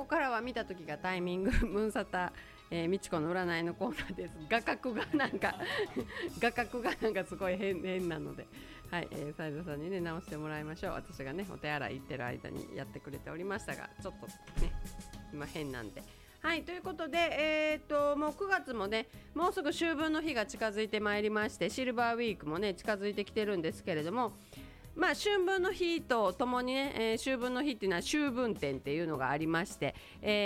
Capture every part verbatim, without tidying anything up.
こからは見た時がタイミングムーンサタ、えー、みちこの占いのコーナーです。画角がなんか画角がなんかすごい 変, 変なので、はい、えー、斉藤さんにね直してもらいましょう。私がねお手洗い行ってる間にやってくれておりましたが、ちょっとね今変なんで、はい、ということで、えー、っともうくがつもねもうすぐ秋分の日が近づいてまいりまして、シルバーウィークもね近づいてきてるんですけれども、まあ、秋分の日とともにね、えー、秋分の日っていうのは秋分展っていうのがありまして、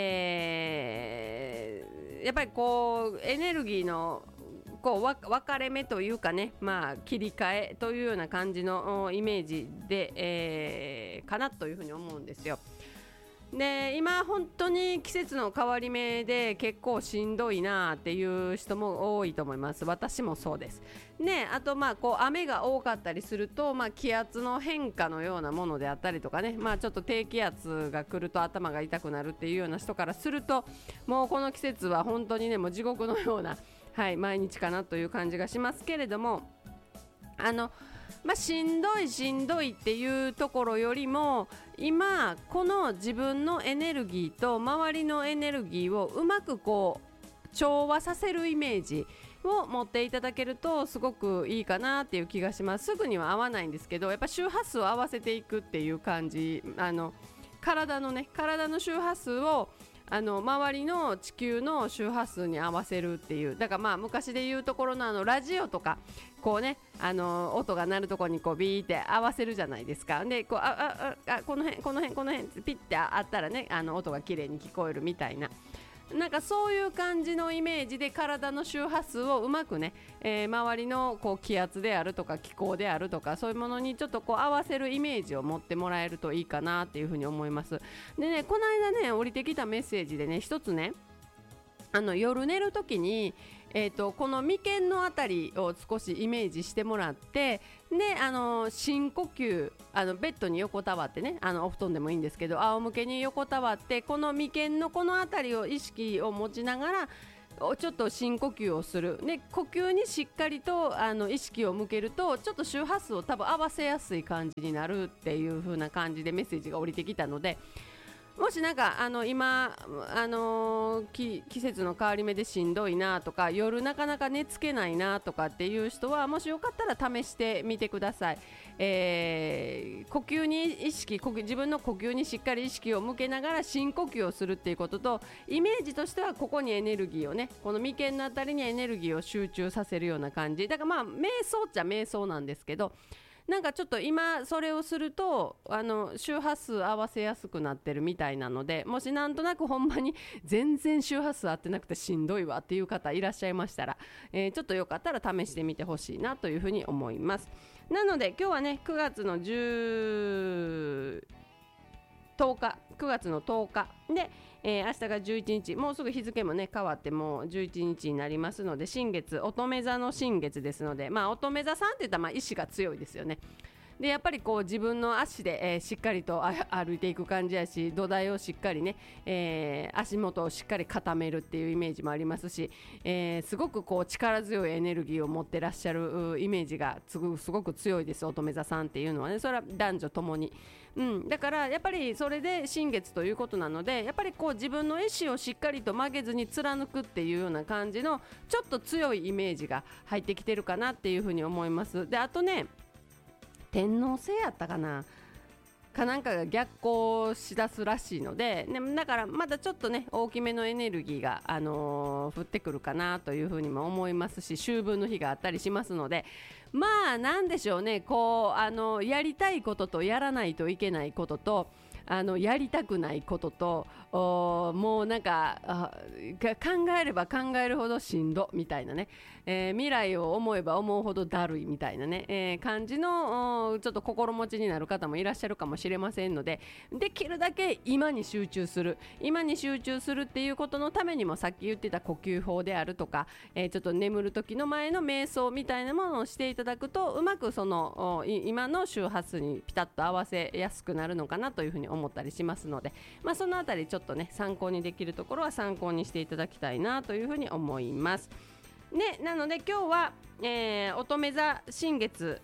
えー、やっぱりこうエネルギーのこう分かれ目というかね、まあ、切り替えというような感じのイメージで、えー、かなというふうに思うんですよ。で今本当に季節の変わり目で結構しんどいなっていう人も多いと思います。私もそうですね。あとまあこう雨が多かったりすると、まあ、気圧の変化のようなものであったりとかね、まあ、ちょっと低気圧が来ると頭が痛くなるっていうような人からすると、もうこの季節は本当にねもう地獄のような、はい、毎日かなという感じがしますけれども、あのまあ、しんどいしんどいっていうところよりも、今この自分のエネルギーと周りのエネルギーをうまくこう調和させるイメージを持っていただけるとすごくいいかなっていう気がします。すぐには合わないんですけど、やっぱ周波数を合わせていくっていう感じ、あの体のね体の周波数をあの周りの地球の周波数に合わせるっていう、だからまあ昔で言うところのあのラジオとかこうね、あの音が鳴るところにこうビーって合わせるじゃないですか。でこうあああこの辺この辺この辺ピッてあったらね、あの音が綺麗に聞こえるみたいな、なんかそういう感じのイメージで体の周波数をうまくね、えー、周りのこう気圧であるとか気候であるとかそういうものにちょっとこう合わせるイメージを持ってもらえるといいかなっていうふうに思います。でね、この間ね降りてきたメッセージでね一つね、あの夜寝るときに、えーと、この眉間のあたりを少しイメージしてもらって、であの深呼吸、あのベッドに横たわってね、あのお布団でもいいんですけど仰向けに横たわって、この眉間のこのあたりを意識を持ちながらちょっと深呼吸をする、ね、呼吸にしっかりとあの意識を向けるとちょっと周波数を多分合わせやすい感じになるっていう風な感じでメッセージが降りてきたので、もしなんかあの今、あのー、季節の変わり目でしんどいなとか夜なかなか寝つけないなとかっていう人はもしよかったら試してみてください。えー、呼吸に意識呼吸自分の呼吸にしっかり意識を向けながら深呼吸をするっていうことと、イメージとしてはここにエネルギーをね、この眉間のあたりにエネルギーを集中させるような感じだから、まあ瞑想っちゃ瞑想なんですけど、なんかちょっと今それをするとあの周波数合わせやすくなってるみたいなので、もしなんとなくほんまに全然周波数合ってなくてしんどいわっていう方いらっしゃいましたら、えー、ちょっとよかったら試してみてほしいなというふうに思います。なので今日はねくがつのじゅうとおかくがつのとおかで、えー、明日がじゅういちにち、もうすぐ日付もね変わってもうじゅういちにちになりますので、新月乙女座の新月ですので、まあ乙女座さんって言ったらまあ意志が強いですよね。でやっぱりこう自分の足で、えー、しっかりと歩いていく感じやし、土台をしっかりね、えー、足元をしっかり固めるっていうイメージもありますし、えー、すごくこう力強いエネルギーを持ってらっしゃるイメージがすごく強いです、乙女座さんっていうのはね。それは男女ともに、うん、だからやっぱりそれで新月ということなので、やっぱりこう自分の意志をしっかりと曲げずに貫くっていうような感じのちょっと強いイメージが入ってきてるかなっていうふうに思います。であとね、天王星やったかなかなんかが逆行しだすらしいので、ね、だからまだちょっとね大きめのエネルギーが、あのー、降ってくるかなというふうにも思いますし、秋分の日があったりしますので、まあなんでしょうね、こうあのやりたいこととやらないといけないことと、あのやりたくないことと、もうなんか考えれば考えるほどしんどみたいなね、えー、未来を思えば思うほどだるいみたいなね、えー、感じのちょっと心持ちになる方もいらっしゃるかもしれませんので、できるだけ今に集中する今に集中するっていうことのためにも、さっき言ってた呼吸法であるとか、えー、ちょっと眠る時の前の瞑想みたいなものをしていただくと、うまくその今の周波数にピタッと合わせやすくなるのかなというふうに思思ったりしますので、まあ、そのあたりちょっとね参考にできるところは参考にしていただきたいなというふうに思います。ね、なので今日は、えー、乙女座新月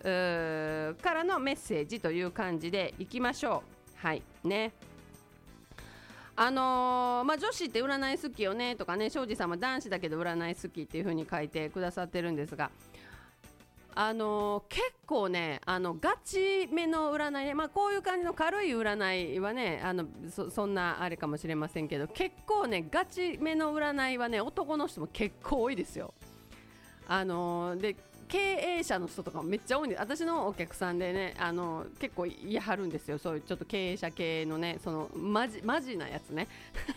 からのメッセージという感じでいきましょう。はいね、 あのーまあ、女子って占い好きよねとかね、庄司さんも男子だけど占い好きっていう風に書いてくださってるんですが、あのー結構ね、あのガチめの占いね、まあ、こういう感じの軽い占いはね、あの そ, そんなあれかもしれませんけど、結構ねガチめの占いはね、男の人も結構多いですよ。あのーで経営者の人とかもめっちゃ多いんで、私のお客さんでね、あの結構言い張るんですよ、そういうちょっと経営者系のね、そのマジマジなやつね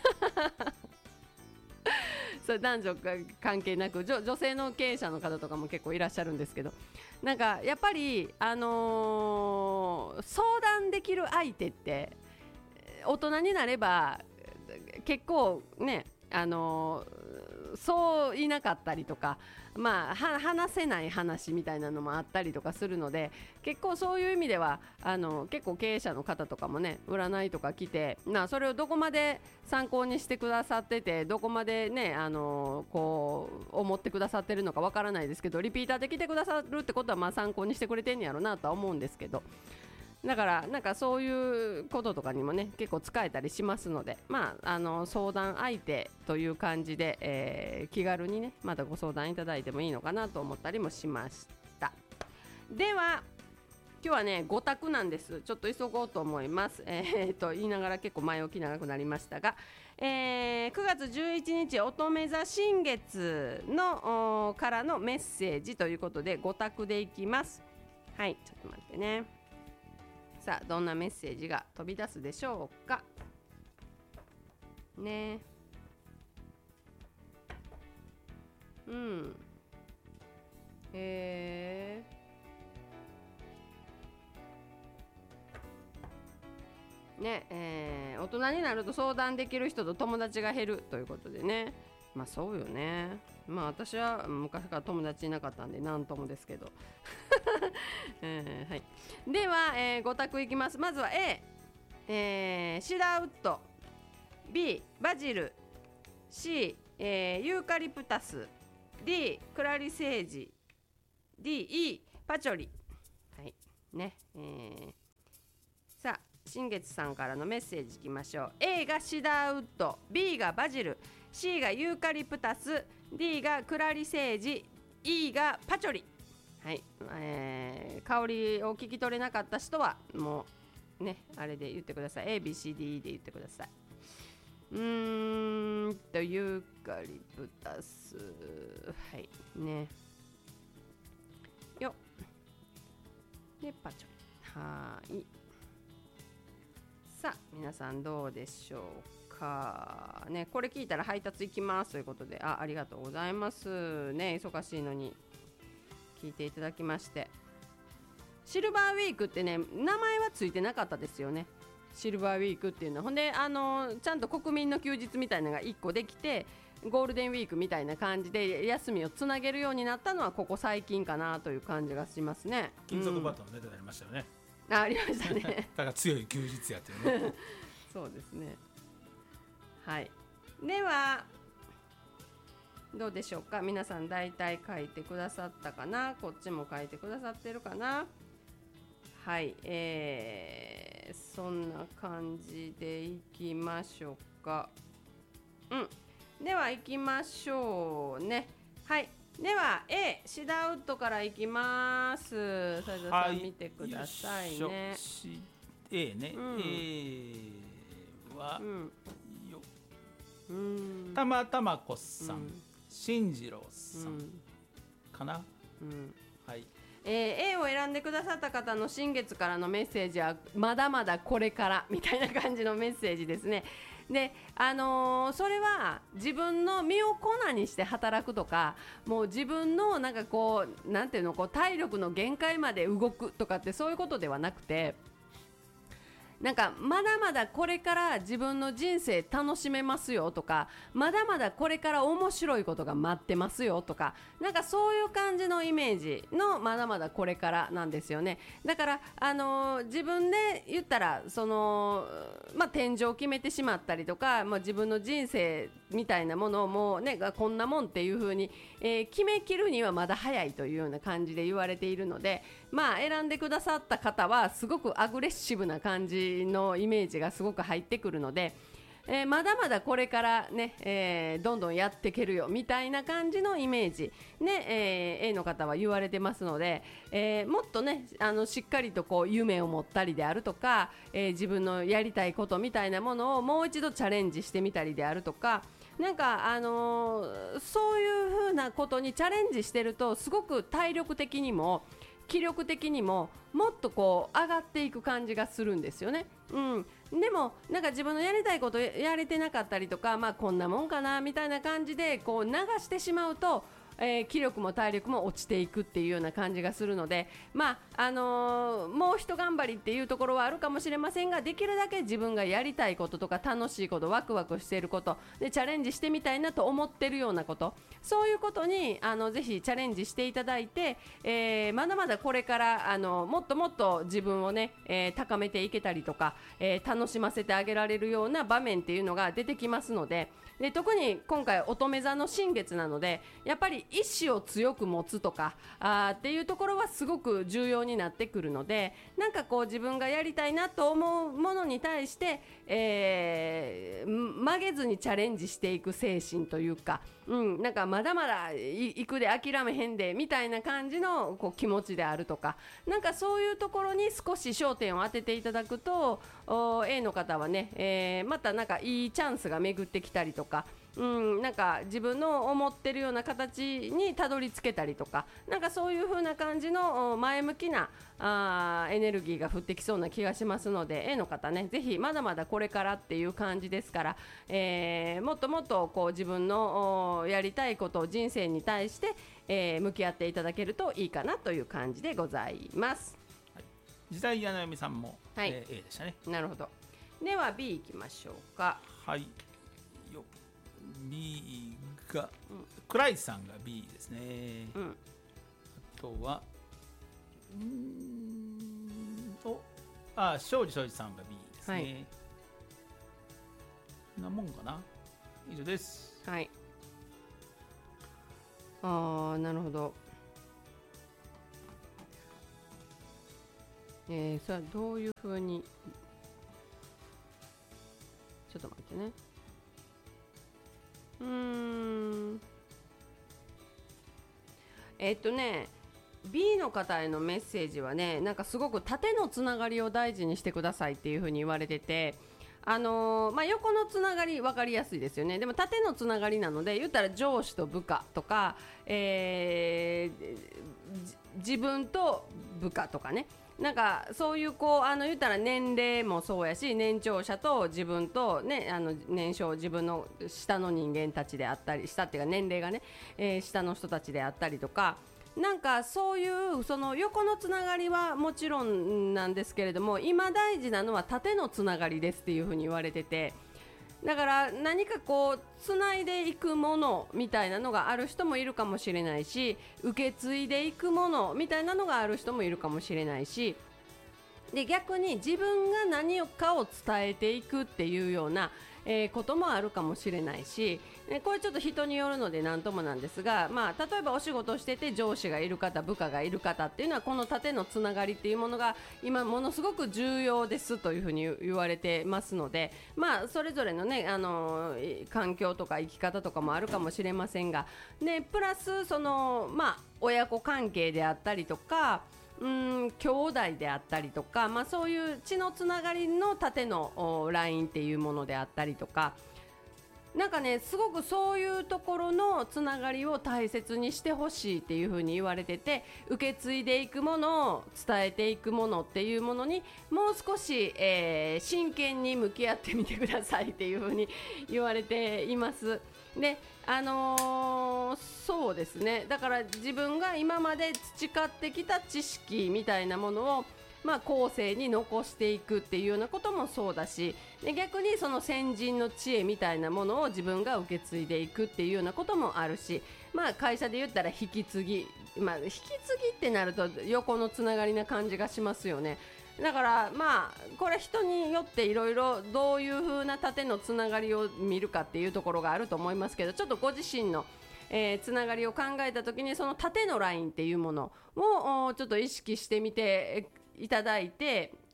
それ男女関係なく 女, 女性の経営者の方とかも結構いらっしゃるんですけど、なんかやっぱり、あのー相談できる相手って大人になれば結構ね、あのーそういなかったりとか、まあ、話せない話みたいなのもあったりとかするので、結構そういう意味ではあの結構経営者の方とかもね、占いとか来て、まあ、それをどこまで参考にしてくださってて、どこまでね、あのこう思ってくださってるのかわからないですけど、リピーターで来てくださるってことはまあ参考にしてくれてんやろうなとは思うんですけど、だからなんかそういうこととかにもね結構使えたりしますので、まあ、あの相談相手という感じで、えー気軽にねまたご相談いただいてもいいのかなと思ったりもしました。では今日はねご択なんです。ちょっと急ごうと思います。えー、と言いながら結構前置き長くなりましたが、えーくがつじゅういちにち乙女座新月のからのメッセージということでご択でいきます。はい、ちょっと待ってね。さあどんなメッセージが飛び出すでしょうかね。うんえーねえー大人になると相談できる人と友達が減るということでね、まあそうよね。まあ私は昔から友達いなかったんで何ともですけど、えーはい、では、えー、ご択いきます。まずは A、えーシダーウッド、 B バジル、 C、えーユーカリプタス、 D クラリセージ、 D、E パチョリ。はいね、えー、さあ新月さんからのメッセージいきましょう。 A がシダーウッド、 B がバジル、 C がユーカリプタス、 D がクラリセージ、 E がパチョリ。はい、えー、香りを聞き取れなかった人はもうねあれで言ってください。 エービーシーディーイー で言ってください。うーんとユーカリプタス、はいねよでパチョリ。はーい、さあ皆さんどうでしょうかね。これ聞いたら配達行きますということで、あありがとうございますね。忙しいのに聞いていただきまして。シルバーウィークってね名前はついてなかったですよね。シルバーウィークっていうのはほんで、あのちゃんと国民の休日みたいなのがいっこできて、ゴールデンウィークみたいな感じで休みをつなげるようになったのはここ最近かなという感じがしますね。 金属バットのネタになりましたよね、 うん、あ, ありましたねだから強い休日やっていうねそうですね。はい、ではどうでしょうか。皆さん大体書いてくださったかな。こっちも書いてくださってるかな。はい、えー、そんな感じでいきましょうか。うんでは行きましょうね。はい、では A シダーウッドからいきます。斉藤さん見てくださいね。 A ね、 うん、 A は、うん、ようんたまたまこさん、 うん、 進次郎さん、うん、かな、 うん、 はい。 えー、A を選んでくださった方の新月からのメッセージはまだまだこれからみたいな感じのメッセージですね。で、あのー、それは自分の身を粉にして働くとか、もう自分のなんかこうなんていうのこう体力の限界まで動くとかってそういうことではなくて、なんかまだまだこれから自分の人生楽しめますよとか、まだまだこれから面白いことが待ってますよとか、なんかそういう感じのイメージのまだまだこれからなんですよね。だから、あのー、自分で言ったらその、まあ、天井を決めてしまったりとか、まあ、自分の人生みたいなものをもうねこんなもんっていう風に、えー、決めきるにはまだ早いというような感じで言われているので、まあ選んでくださった方はすごくアグレッシブな感じのイメージがすごく入ってくるので、 えー、まだまだこれからね、えー、どんどんやっていけるよみたいな感じのイメージね、えー、A の方は言われてますので、えー、もっとねあのしっかりとこう夢を持ったりであるとか、えー、自分のやりたいことみたいなものをもう一度チャレンジしてみたりであるとか、なんか、あのー、そういう風なことにチャレンジしてるとすごく体力的にも気力的にももっとこう上がっていく感じがするんですよね。うん、でもなんか自分のやりたいことやれてなかったりとか、まあこんなもんかなみたいな感じでこう流してしまうと、えー、気力も体力も落ちていくっていうような感じがするので、まああのー、もう一頑張りっていうところはあるかもしれませんが、できるだけ自分がやりたいこととか楽しいこと、ワクワクしていることでチャレンジしてみたいなと思ってるようなこと、そういうことにあのぜひチャレンジしていただいて、えー、まだまだこれからあのもっともっと自分をね、えー、高めていけたりとか、えー、楽しませてあげられるような場面っていうのが出てきますので、で特に今回乙女座の新月なので、やっぱり意志を強く持つとかあっていうところはすごく重要になってくるので、なんかこう自分がやりたいなと思うものに対して、えー、曲げずにチャレンジしていく精神というか、うん、なんかまだまだ行くで諦めへんでみたいな感じのこう気持ちであるとか、なんかそういうところに少し焦点を当てていただくと A の方はね、えー、またなんかいいチャンスが巡ってきたりとか、うん、なんか自分の思ってるような形にたどり着けたりとか、なんかそういう風な感じの前向きなあエネルギーが降ってきそうな気がしますので、 A の方ね、ぜひまだまだこれからっていう感じですから、えー、もっともっとこう自分のやりたいことを人生に対して、えー、向き合っていただけるといいかなという感じでございます。 はい、時代やなよみさんも、 はい、 えー、A でしたね。 なるほど。では B いきましょうか。 はいよ B が、うん、クライさんが B ですね、うん、あとはうーんとあ庄司庄司さんが B ですね、はい、こんなもんかな。以上です。 はい。ああ、なるほど。えー、それはどういうふうに、ちょっと待ってね。うーんえー、っとね B の方へのメッセージはね、なんかすごく縦のつながりを大事にしてくださいっていう風に言われてて、あのーまあ、横のつながり分かりやすいですよね。でも縦のつながりなので、言ったら上司と部下とか、えー、自分と部下とかね、なんかそういうこうあの言ったら年齢もそうやし、年長者と自分と、ね、あの年少自分の下の人間たちであったり、下っていうか年齢がね、えー、下の人たちであったりとか、なんかそういうその横のつながりはもちろんなんですけれども、今大事なのは縦のつながりですっていう風に言われてて、だから何かこうつないでいくものみたいなのがある人もいるかもしれないし、受け継いでいくものみたいなのがある人もいるかもしれないし、で逆に自分が何かを伝えていくっていうような、えー、こともあるかもしれないし、これちょっと人によるので何ともなんですが、まあ、例えばお仕事をしてて上司がいる方、部下がいる方っていうのは、この縦のつながりっていうものが今ものすごく重要ですというふうに言われてますので、まあ、それぞれのね、あの環境とか生き方とかもあるかもしれませんが、でプラスその、まあ、親子関係であったりとか、うーん兄弟であったりとか、まあ、そういう血のつながりの縦のラインっていうものであったりとか、なんかね、すごくそういうところのつながりを大切にしてほしいっていう風に言われてて、受け継いでいくものを伝えていくものっていうものにもう少し、えー、真剣に向き合ってみてくださいっていう風に言われています。で、あのー、そうですね、だから自分が今まで培ってきた知識みたいなものを、まあ、後世に残していくっていうようなこともそうだし、で逆にその先人の知恵みたいなものを自分が受け継いでいくっていうようなこともあるし、まあ、会社で言ったら引き継ぎ、まあ、引き継ぎってなると横のつながりな感じがしますよね。だからまあこれは人によっていろいろどういう風な縦のつながりを見るかっていうところがあると思いますけど、ちょっとご自身のえー、つながりを考えたときに、その縦のラインっていうものをちょっと意識してみていただいて、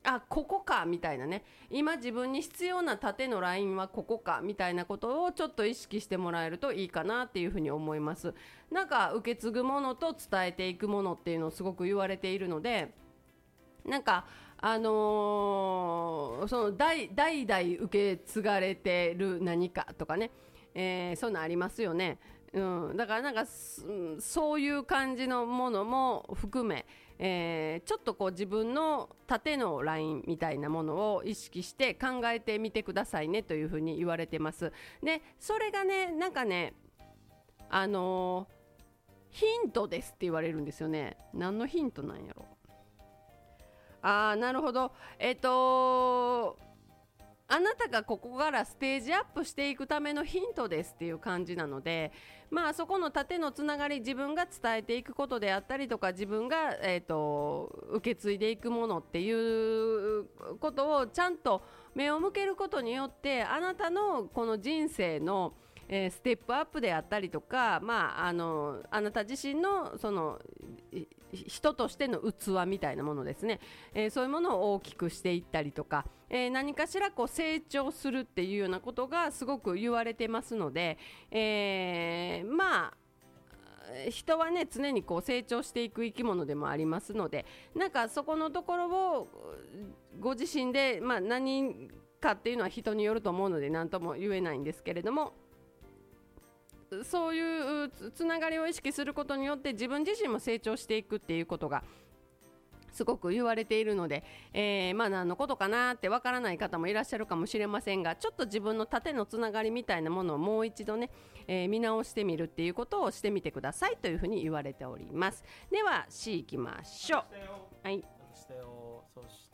あここかみたいなね、今自分に必要な縦のラインはここかみたいなことをちょっと意識してもらえるといいかなっていうふうに思います。なんか受け継ぐものと伝えていくものっていうのをすごく言われているので、なんかあのー、その 代, 代々受け継がれてる何かとかね、えー、そういうのありますよね。うん、だからなんかそういう感じのものも含め、えー、ちょっとこう自分の縦のラインみたいなものを意識して考えてみてくださいねというふうに言われてます。でそれがねなんかねあのー、ヒントですって言われるんですよね。何のヒントなんやろ。あーなるほど。えっとあなたがここからステージアップしていくためのヒントですっていう感じなので、まあそこの縦のつながり、自分が伝えていくことであったりとか、自分が、えーと、受け継いでいくものっていうことをちゃんと目を向けることによって、あなたのこの人生のえー、ステップアップであったりとか、まあ、あのあなた自身のその人としての器みたいなものですね、えー、そういうものを大きくしていったりとか、えー、何かしらこう成長するっていうようなことがすごく言われてますので、えー、まあ人はね常にこう成長していく生き物でもありますので、なんかそこのところをご自身で、まあ、何かっていうのは人によると思うので何とも言えないんですけれども、そういうつながりを意識することによって自分自身も成長していくっていうことがすごく言われているので、えー、まあ何のことかなってわからない方もいらっしゃるかもしれませんが、ちょっと自分の縦のつながりみたいなものをもう一度ね、えー、見直してみるっていうことをしてみてくださいというふうに言われております。では C いきましょう。はい。 そして、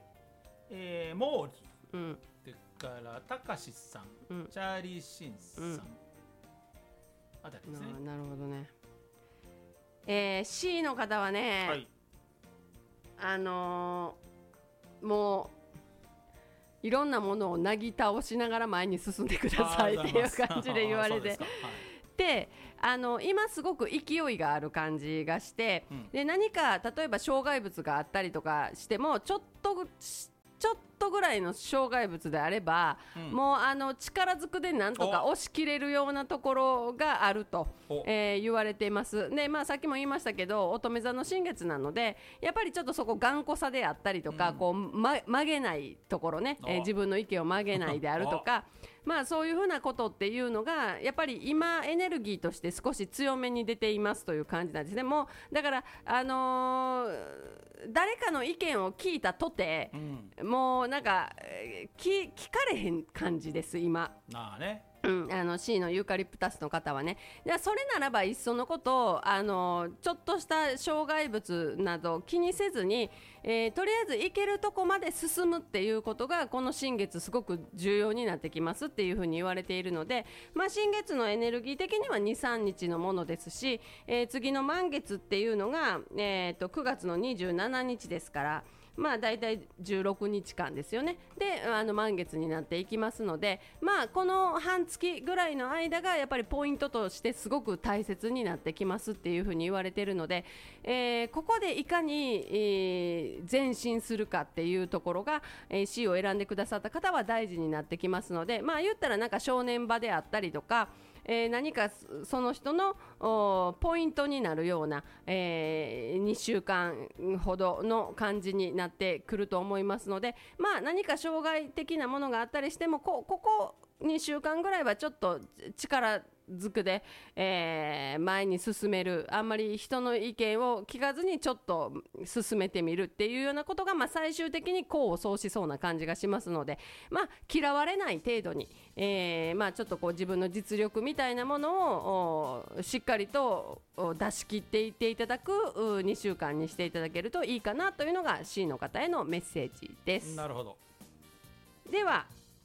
えー、モーリー、 うん、 それからたかしさん、うん、チャーリーシンさん、うんあたりですね。 なるほどね、えー、C の方はね、はい、あのー、もういろんなものをなぎ倒しながら前に進んでくださいっていう感じで言われてで、あの今すごく勢いがある感じがして、うん、で何か例えば障害物があったりとかしてもちょっとちょっとぐらいの障害物であれば、うん、もうあの力ずくでなんとか押し切れるようなところがあると、えー、言われています。で、まあ、さっきも言いましたけど乙女座の新月なのでやっぱりちょっとそこ頑固さであったりとか、うん、こう、ま、曲げないところね、えー、自分の意見を曲げないであるとかまあそういうふうなことっていうのがやっぱり今エネルギーとして少し強めに出ていますという感じなんですね。もうだからあのー、誰かの意見を聞いたとて、うん、もうなんか聞, 聞かれへん感じです今。 ああね、 うん、あの C のユーカリプタスの方はね、じゃあそれならばいっそのことあのちょっとした障害物など気にせずに、えー、とりあえず行けるとこまで進むっていうことがこの新月すごく重要になってきますっていうふうに言われているので、まあ、新月のエネルギー的には にさんにちのものですし、えー、次の満月っていうのが、えー、とくがつのにじゅうしちにちですから、まあだいたいじゅうろくにちかんですよね。であの満月になっていきますので、まあこの半月ぐらいの間がやっぱりポイントとしてすごく大切になってきますっていうふうに言われているので、えー、ここでいかに、えー、前進するかっていうところが、えー、C を選んでくださった方は大事になってきますので、まあ言ったらなんか正念場であったりとか、えー、何かその人のポイントになるような、えー、にしゅうかんほどの感じになってくると思いますので、まあ何か障害的なものがあったりしても こ, ここにしゅうかんぐらいはちょっと力ずくで、えー、前に進める、あんまり人の意見を聞かずにちょっと進めてみるっていうようなことが、まあ、最終的に功を奏しそうな感じがしますので、まあ、嫌われない程度に、えーまあ、ちょっとこう自分の実力みたいなものをしっかりと出し切っていっていただくにしゅうかんにしていただけるといいかなというのが C の方へのメッセージです。 なるほど。 では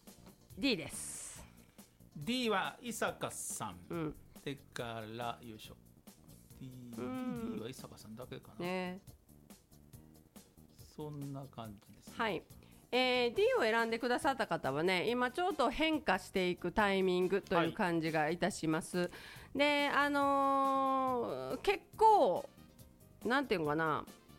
D です。 D は伊坂さん、 うん、 でからよいしょ D, D は伊坂さんだけかな、 ね、 そんな感じです、ね、 はい、えー、D を選んでくださった方はね今ちょっと変化していくタイミングという感じがいたします、はい、であのー、結構なんていうのかな、う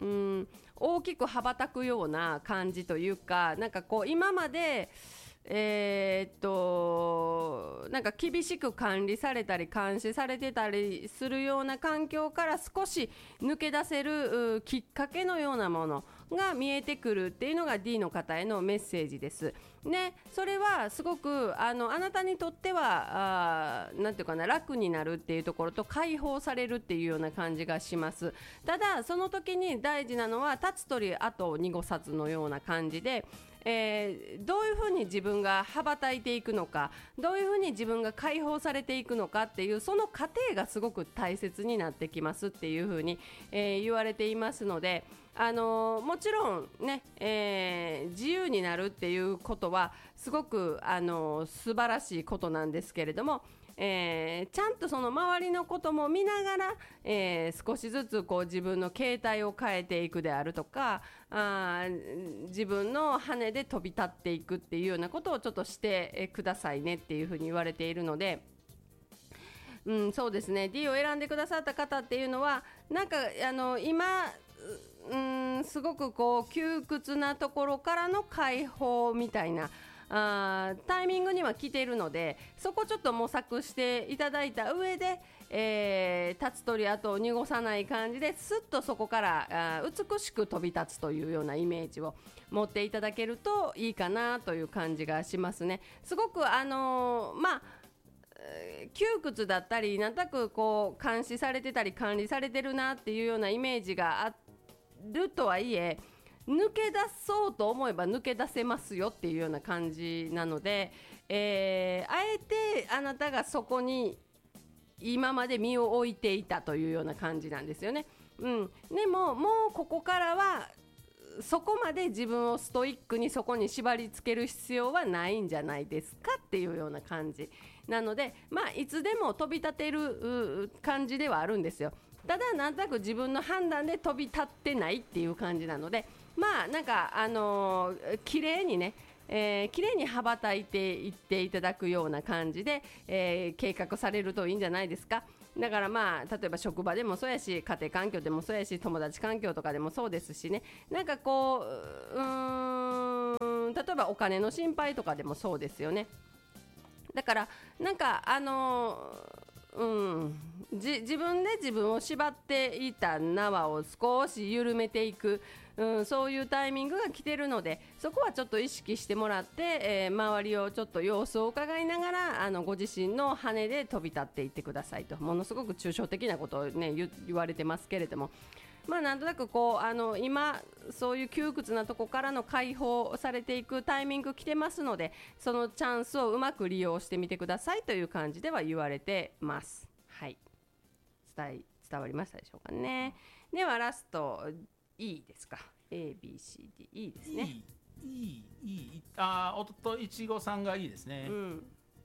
うん、大きく羽ばたくような感じというか、なんかこう今までえー、っとなんか厳しく管理されたり監視されてたりするような環境から少し抜け出せるきっかけのようなものが見えてくるっていうのが ディー の方へのメッセージです。ね、それはすごくあのあなたにとってはあなんていうかな、楽になるっていうところと解放されるっていうような感じがします。ただその時に大事なのは立つ鳥後濁さずのような感じで、えー、どういうふうに自分が羽ばたいていくのか、どういうふうに自分が解放されていくのかっていうその過程がすごく大切になってきますっていうふうに、えー、言われていますので、あのー、もちろんね、えー、自由になるっていうことはすごく、あのー、素晴らしいことなんですけれども、えー、ちゃんとその周りのことも見ながら、えー、少しずつこう自分の形態を変えていくであるとか、あ自分の羽で飛び立っていくっていうようなことをちょっとしてくださいねっていうふうに言われているので、うん、そうですね、 ディー を選んでくださった方っていうのはなんかあの今うんすごくこう窮屈なところからの解放みたいなあタイミングには来ているので、そこちょっと模索していただいた上で、えー、立つ鳥跡を濁さない感じですっとそこからあ美しく飛び立つというようなイメージを持っていただけるといいかなという感じがしますね。すごくあのー、まあ窮屈だったりなんとなくこう監視されてたり管理されてるなっていうようなイメージがあるとはいえ、抜け出そうと思えば抜け出せますよっていうような感じなので、えー、あえてあなたがそこに今まで身を置いていたというような感じなんですよね。うん、でももうここからはそこまで自分をストイックにそこに縛り付ける必要はないんじゃないですかっていうような感じなので、まあいつでも飛び立てる感じではあるんですよ。ただなんとなく自分の判断で飛び立ってないっていう感じなので、まあなんかあのー、綺麗にね、えー、綺麗に羽ばたいていっていただくような感じで、えー、計画されるといいんじゃないですか。だからまあ例えば職場でもそうやし、家庭環境でもそうやし、友達環境とかでもそうですしね、なんかこう、うーん例えばお金の心配とかでもそうですよね。だからなんかあのー、うんじ自分で自分を縛っていた縄を少し緩めていく、うん、そういうタイミングが来てるので、そこはちょっと意識してもらって、えー、周りをちょっと様子を伺いながらあのご自身の羽で飛び立っていってくださいと。ものすごく抽象的なことを、ね、言, 言われてますけれども、まあなんとなくこうあの今そういう窮屈なとこからの解放されていくタイミング来てますので、そのチャンスをうまく利用してみてくださいという感じでは言われてます。はい、伝え伝わりましたでしょうかね。ではラスト E ですか。 エービーシーディー E ですね。 いいいいあおとといちごさんがいいですね。 うん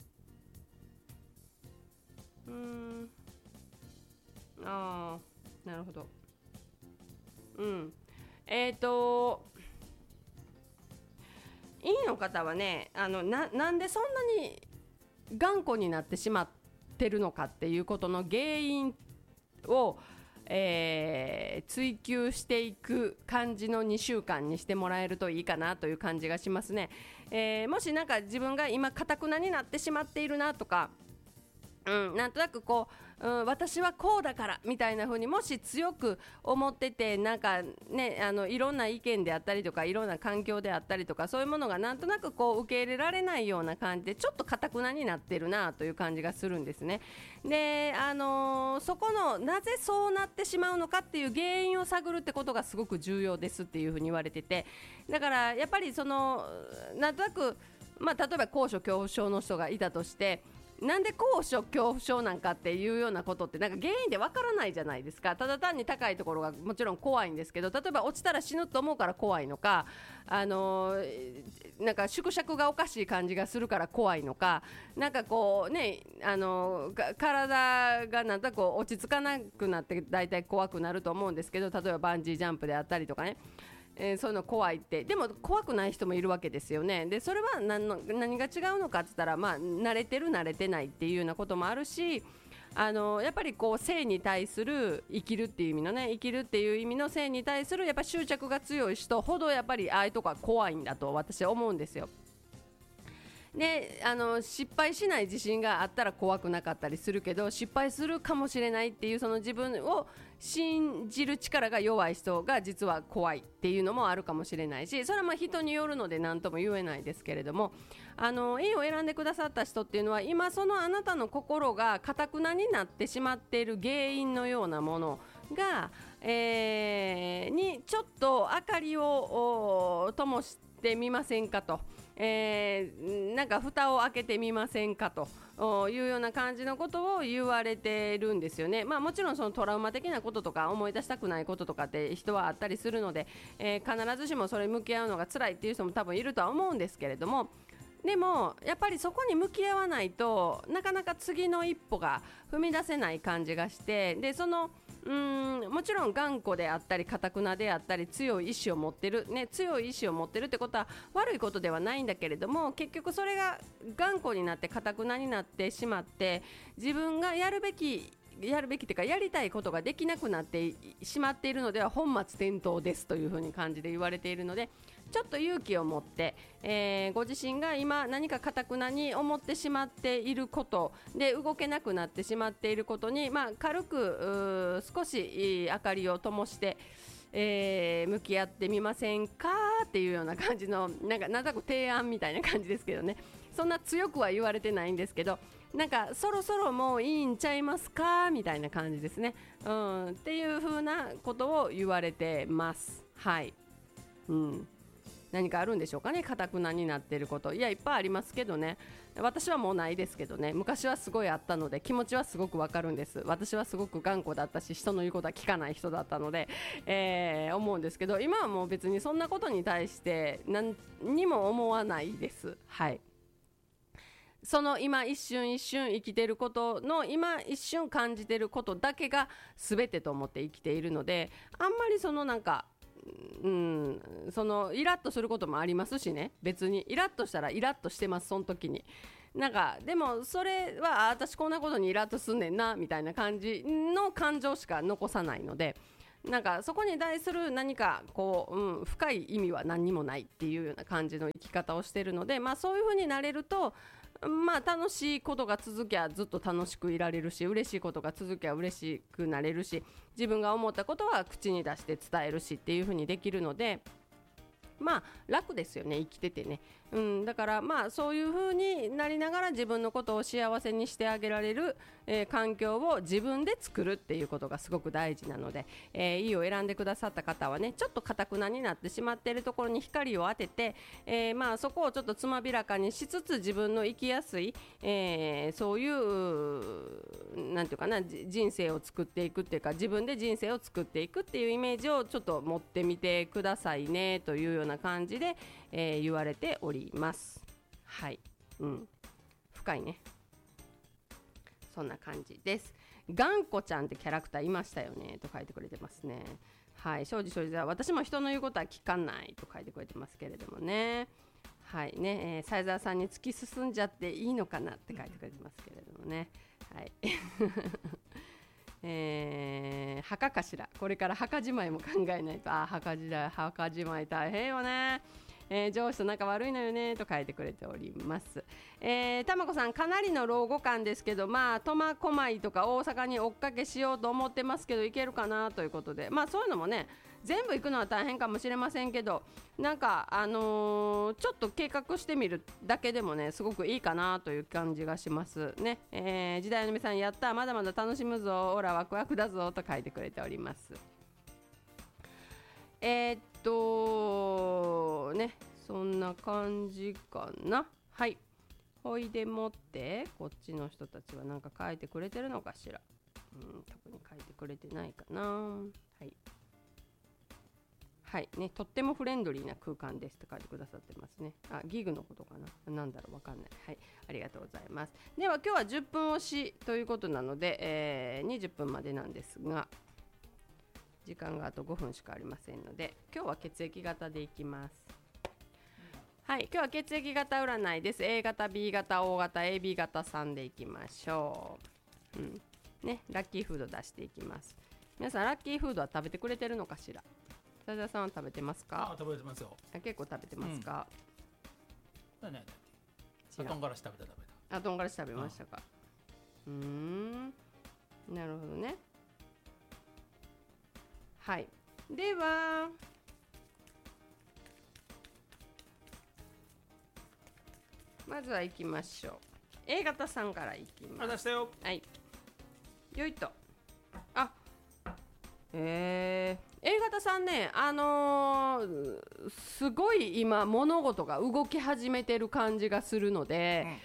うーんああなるほど。うんえっ、ー、と E の方はね、あの な, なんでそんなに頑固になってしまってるのかっていうことの原因を、えー、追求していく感じのにしゅうかんにしてもらえるといいかなという感じがしますね。えー、もしなんか自分が今堅くなになってしまっているなとか、うん、なんとなくこう、うん、私はこうだからみたいな風にもし強く思ってて、なんかねあのいろんな意見であったりとかいろんな環境であったりとか、そういうものがなんとなくこう受け入れられないような感じでちょっと堅くなになってるなという感じがするんですね。で、あのー、そこのなぜそうなってしまうのかっていう原因を探るってことがすごく重要ですっていう風に言われてて、だからやっぱりそのなんとなく、まあ、例えば高所恐怖症の人がいたとして、なんで高所恐怖症なんかっていうようなことってなんか原因でわからないじゃないですか。ただ単に高いところがもちろん怖いんですけど、例えば落ちたら死ぬと思うから怖いのか、あのー、なんか縮尺がおかしい感じがするから怖いのか、なんかこうね、あのー、体がなんとなく落ち着かなくなってだいたい怖くなると思うんですけど、例えばバンジージャンプであったりとかね、えー、そういうの怖いって。でも怖くない人もいるわけですよね。でそれは何の何が違うのかって言ったら、まあ、慣れてる慣れてないっていうようなこともあるし、 あのやっぱりこう性に対する生きるっていう意味のね生きるっていう意味の性に対するやっぱり執着が強い人ほどやっぱりああいうとこは怖いんだと私は思うんですよ。であの失敗しない自信があったら怖くなかったりするけど失敗するかもしれないっていうその自分を信じる力が弱い人が実は怖いっていうのもあるかもしれないしそれはまあ人によるので何とも言えないですけれどもあの A を選んでくださった人っていうのは今そのあなたの心が堅くなになってしまっている原因のようなものが、えー、にちょっと明かりを灯してみませんかと。えー、なんか蓋を開けてみませんかというような感じのことを言われてるんですよね。まあもちろんそのトラウマ的なこととか思い出したくないこととかって人はあったりするので、えー、必ずしもそれ向き合うのが辛いっていう人も多分いるとは思うんですけれどもでもやっぱりそこに向き合わないとなかなか次の一歩が踏み出せない感じがしてでそのうーんもちろん頑固であったり堅くなであったり強い意志を持ってる、ね、強い意志を持ってるってことは悪いことではないんだけれども結局それが頑固になって堅くなになってしまって自分がやるべきやるべきというかやりたいことができなくなってしまっているのでは本末転倒ですというふうに感じで言われているのでちょっと勇気を持って、えー、ご自身が今何か堅くなに思ってしまっていることで動けなくなってしまっていることに、まあ、軽く少し明かりを灯して、えー、向き合ってみませんかっていうような感じのなんかなんとなく提案みたいな感じですけどねそんな強くは言われてないんですけどなんかそろそろもういいんちゃいますかみたいな感じですね、うん、っていう風なことを言われてますはい、うん、何かあるんでしょうかね堅くなになっていることいやいっぱいありますけどね私はもうないですけどね昔はすごいあったので気持ちはすごくわかるんです私はすごく頑固だったし人の言うことは聞かない人だったので、えー、思うんですけど今はもう別にそんなことに対して何にも思わないですはいその今一瞬一瞬生きていることの今一瞬感じていることだけが全てと思って生きているのであんまりそのなんかうんそのイラッとすることもありますしね別にイラッとしたらイラッとしてますその時になんかでもそれは私こんなことにイラッとすんねんなみたいな感じの感情しか残さないのでなんかそこに対する何かこう、うん、深い意味は何にもないっていうような感じの生き方をしているのでまあそういう風になれるとまあ楽しいことが続きゃずっと楽しくいられるし嬉しいことが続きゃ嬉しくなれるし自分が思ったことは口に出して伝えるしっていう風にできるのでまあ楽ですよね生きててね、うん、だからまあそういう風になりながら自分のことを幸せにしてあげられる、えー、環境を自分で作るっていうことがすごく大事なので、えー、いいを選んでくださった方はねちょっと堅くなになってしまっているところに光を当てて、えー、まあそこをちょっとつまびらかにしつつ自分の生きやすい、えー、そういうなんていうかな人生を作っていくっていうか自分で人生を作っていくっていうイメージをちょっと持ってみてくださいねというようなな感じで、えー、言われておりますはい、うん、深いねそんな感じです頑固ちゃんってキャラクターいましたよねと書いてくれてますねはい庄司庄司は私も人の言うことは聞かないと書いてくれてますけれどもねはいね、えー、斉沢さんに突き進んじゃっていいのかなって書いてくれてますけれどもねはいえー、墓かしらこれから墓じまいも考えないとあ墓じら墓じまい大変よね、えー、上司と仲悪いのよねと書いてくれております、えー、たまこさんかなりの老後感ですけどまあ苫小牧とか大阪に追っかけしようと思ってますけどいけるかなということでまあそういうのもね全部行くのは大変かもしれませんけどなんかあのー、ちょっと計画してみるだけでもねすごくいいかなという感じがしますね、えー、時代の皆さんやったまだまだ楽しむぞオラワクワクだぞと書いてくれておりますえー、っとねそんな感じかなはいほいでもってこっちの人たちは何か書いてくれてるのかしらうん特に書いてくれてないかなはいはいね、とってもフレンドリーな空間ですと書いてくださってますねあギグのことかななんだろうわかんないはいありがとうございますでは今日はじゅっぷん押しということなので、えー、にじゅっぷんまでなんですが時間があとごふんしかありませんので今日は血液型でいきますはい今日は血液型占いです A 型 B 型 O 型 エービー 型さんでいきましょう、うんね、ラッキーフード出していきます。皆さんラッキーフードは食べてくれてるのかしら。佐々さんは食べてますか？ あ、食べてますよ。 結構食べてますか？ うん、ね、唐辛子食べた食べた。あ、唐辛子食べましたか。うーん、なるほどね。はい。ではまずは行きましょう。A 型さんから行きます。 あ、出したよ。 はい。よいと。あ、えー、A 型さんね、あのー、すごい今物事が動き始めてる感じがするので、うん、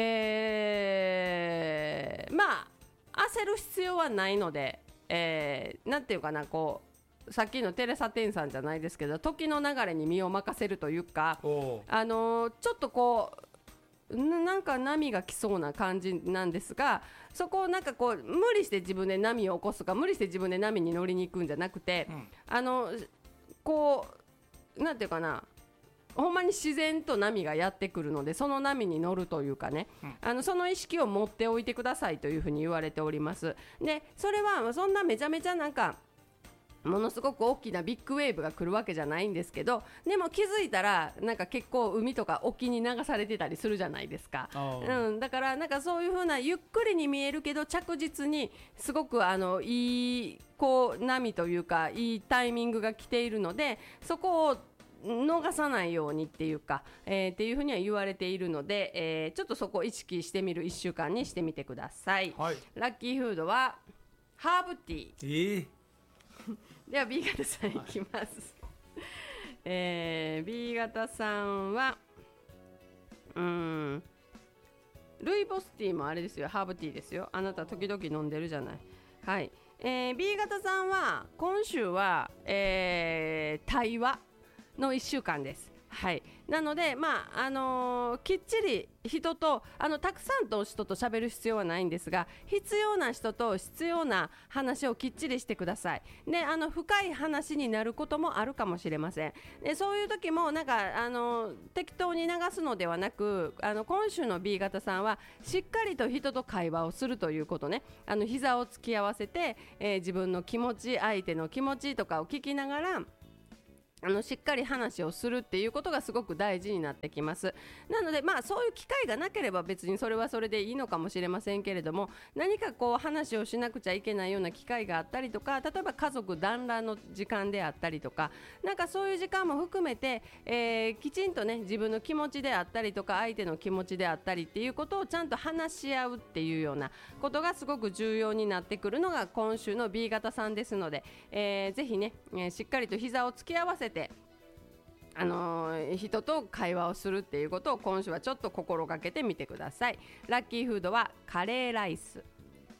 えー、まあ焦る必要はないので、えー、なんていうかな、こうさっきのテレサ・テンさんじゃないですけど、時の流れに身を任せるというか、あのー、ちょっとこうなんか波が来そうな感じなんですが、そこをなんかこう無理して自分で波を起こすか、無理して自分で波に乗りに行くんじゃなくて、うん、あのこうなんていうかな、ほんまに自然と波がやってくるので、その波に乗るというかね、うん、あのその意識を持っておいてくださいというふうに言われております。でそれはそんなめちゃめちゃなんかものすごく大きなビッグウェーブが来るわけじゃないんですけど、でも気づいたらなんか結構海とか沖に流されてたりするじゃないですか、うん、だからなんかそういう風なゆっくりに見えるけど着実にすごくあのいいこう波というかいいタイミングが来ているので、そこを逃さないようにっていうか、えー、っていうふうには言われているので、えー、ちょっとそこを意識してみるいっしゅうかんにしてみてください、はい、ラッキーフードはハーブティー、えーでは B 型さんいきます、はい、えー、B 型さんはうーんルイボスティーもあれですよ、ハーブティーですよ。あなた時々飲んでるじゃない。はい、えー、B 型さんは今週は、えー、対話のいっしゅうかんです。はい、なので、まああのー、きっちり人とあのたくさんと人と喋る必要はないんですが、必要な人と必要な話をきっちりしてください。であの深い話になることもあるかもしれません。でそういう時もなんか、あのー、適当に流すのではなく、あの今週の B 型さんはしっかりと人と会話をするということね。あの膝を突き合わせて、えー、自分の気持ち、相手の気持ちとかを聞きながらあのしっかり話をするっていうことがすごく大事になってきます。なのでまあそういう機会がなければ別にそれはそれでいいのかもしれませんけれども、何かこう話をしなくちゃいけないような機会があったりとか、例えば家族団らんの時間であったりとか、なんかそういう時間も含めて、えー、きちんとね自分の気持ちであったりとか相手の気持ちであったりっていうことをちゃんと話し合うっていうようなことがすごく重要になってくるのが今週の B 型さんですので、えー、ぜひね、えー、しっかりと膝を突き合わせてあのー、人と会話をするっていうことを今週はちょっと心がけてみてください。ラッキーフードはカレーライス。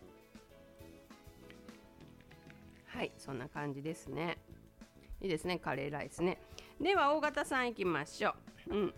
はい、そんな感じですね。いいですね、カレーライスね。では大型さんいきましょう。うん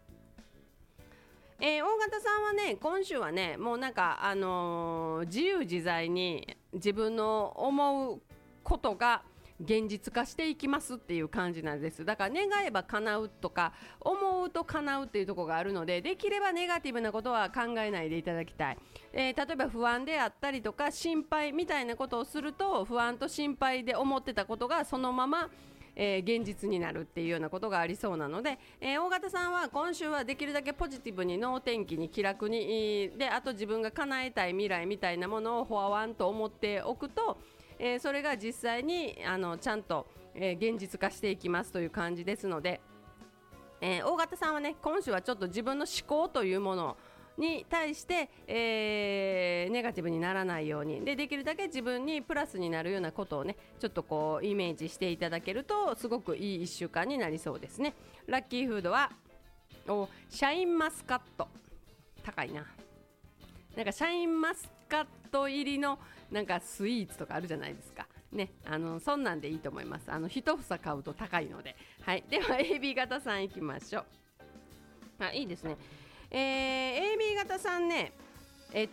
えー、大型さんはね今週はねもうなんか、あのー、自由自在に自分の思うことが現実化していきますっていう感じなんです。だから願えば叶うとか思うと叶うっていうところがあるので、できればネガティブなことは考えないでいただきたい。えー、例えば不安であったりとか心配みたいなことをすると、不安と心配で思ってたことがそのままえー、現実になるっていうようなことがありそうなので、えー、大型さんは今週はできるだけポジティブに能天気に気楽にで、あと自分が叶えたい未来みたいなものをほわわんと思っておくと、えー、それが実際にあのちゃんと、えー、現実化していきますという感じですので、えー、大型さんはね今週はちょっと自分の思考というものをに対して、えー、ネガティブにならないようにで、できるだけ自分にプラスになるようなことをねちょっとこうイメージしていただけるとすごくいいいっしゅうかんになりそうですね。ラッキーフードはおシャインマスカット。高いな。なんかシャインマスカット入りのなんかスイーツとかあるじゃないですかね。あのそんなんでいいと思います。あの一房買うと高いので。はい、では エービー 型さんいきましょう。あ、いいですね。えー、エービー 型さんね、えっ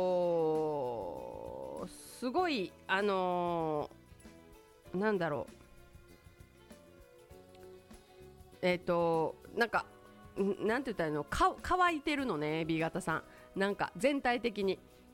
とすごいあのー、なんだろうえっとなんかなんて言ったらいいの、か乾いてるのね エービー 型さん。なんか全体的に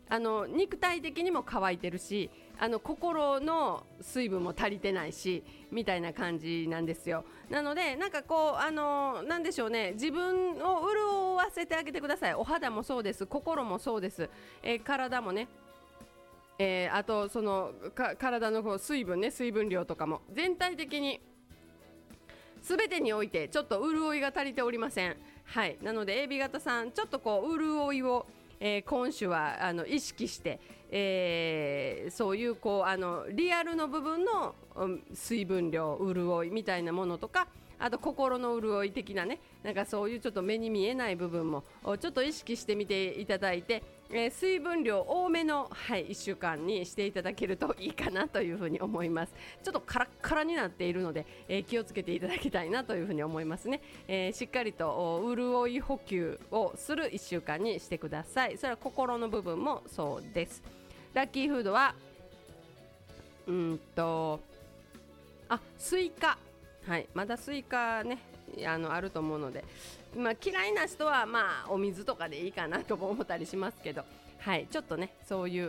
あの肉体的にも乾いてるし、あの心の水分も足りてないしみたいな感じなんですよ。なのでなんかこうあのなんでしょうね、自分を潤わせてあげてください。お肌もそうです、心もそうです、えー、体もね、えー、あとそのか体のこう水分ね、水分量とかも全体的に全てにおいてちょっと潤いが足りておりません。はい、なので エービー 型さんちょっとこう潤いを、えー、今週はあの意識して、えー、そういうこうあのリアルの部分の、うん、水分量潤いみたいなものとか、あと心の潤い的なね、なんかそういうちょっと目に見えない部分もちょっと意識してみていただいて、えー、水分量多めの、はい、いっしゅうかんにしていただけるといいかなというふうに思います。ちょっとカラッカラになっているので、えー、気をつけていただきたいなというふうに思いますね。えー、しっかりと潤い補給をするいっしゅうかんにしてください。それは心の部分もそうです。ラッキーフードはうんとあスイカ、はい、まだスイカねあのあると思うので、まあ、嫌いな人はまあお水とかでいいかなとも思ったりしますけど、はい、ちょっとねそういう、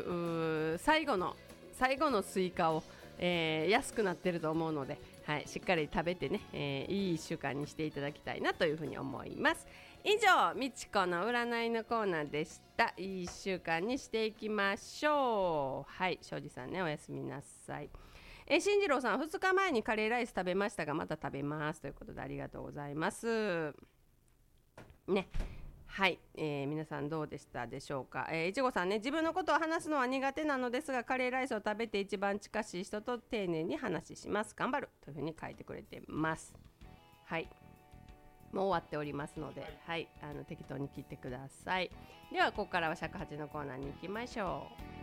う最後の最後のスイカを、えー、安くなってると思うので、はい、しっかり食べてね、えー、いいいっしゅうかんにしていただきたいなというふうに思います。以上、みちこの占いのコーナーでした。いいいっしゅうかんにしていきましょう。はい、庄司さんね、おやすみなさい。え進次郎さん、ふつかまえにカレーライス食べましたがまた食べますということでありがとうございますね。はい、えー、皆さんどうでしたでしょうか。えー、いちごさんね、自分のことを話すのは苦手なのですがカレーライスを食べて一番近しい人と丁寧に話します、頑張るというふうに書いてくれてます。はい、もう終わっておりますので、はい、はい、あの適当に切ってください。ではここからは尺八のコーナーに行きましょう。